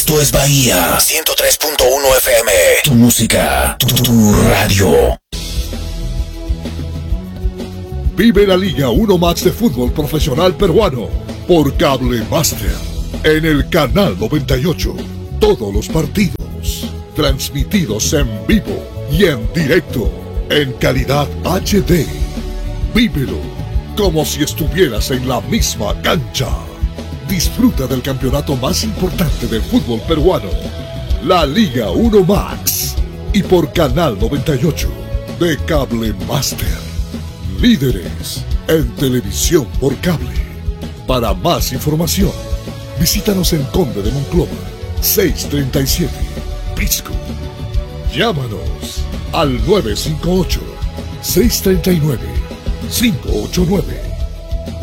Esto es Bahía 103.1 FM. Tu música, tu radio. Vive la Liga 1 Max de fútbol profesional peruano por Cable Master en el canal 98. Todos los partidos transmitidos en vivo y en directo en calidad HD. Vívelo como si estuvieras en la misma cancha. Disfruta del campeonato más importante del fútbol peruano, la Liga 1 Max, y por Canal 98 de Cable Master. Líderes en televisión por cable. Para más información, visítanos en Conde de Monclova, 637, Pisco. Llámanos al 958-639-589.